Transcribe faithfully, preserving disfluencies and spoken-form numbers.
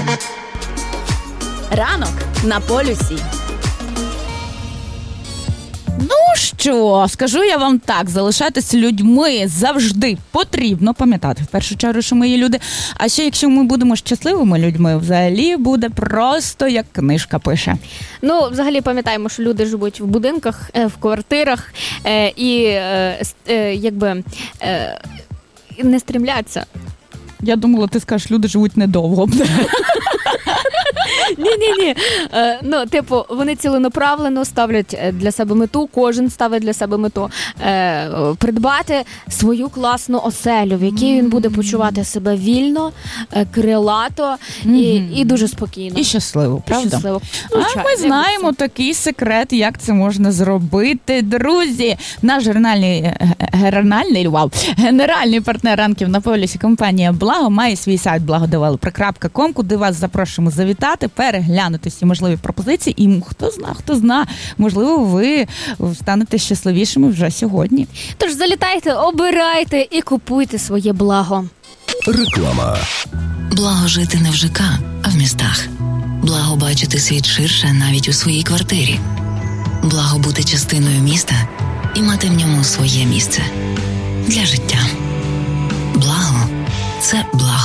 Ранок на полюсі. Ну що, скажу я вам так, залишатися людьми завжди потрібно пам'ятати, в першу чергу, що ми є люди, а ще якщо ми будемо щасливими людьми, взагалі буде просто, як книжка пише. Ну, взагалі пам'ятаємо, що люди живуть в будинках, в квартирах і якби не стрімляться. Я думала, ти скажеш, люди живуть недовго. Ні-ні-ні. Е, ну, типу, вони ціленаправлено ставлять для себе мету, кожен ставить для себе мету е, придбати свою класну оселю, в якій він буде почувати себе вільно, е, крилато і, mm-hmm. і дуже спокійно. І щасливо, правда? І щасливо. А ми знаємо такий секрет, як це можна зробити. Друзі, наш генеральний, генеральний, вау, генеральний партнер ранків на полюсі компанія Благо має свій сайт благодевелопер крапка ком, куди вас запрошуємо завітати, переглянути всі можливі пропозиції. І хто зна, хто зна, можливо, ви станете щасливішими вже сьогодні. Тож залітайте, обирайте і купуйте своє благо. Реклама. Благо жити не в ЖК, а в містах. Благо бачити світ ширше навіть у своїй квартирі. Благо бути частиною міста і мати в ньому своє місце для життя. Благо – це благо.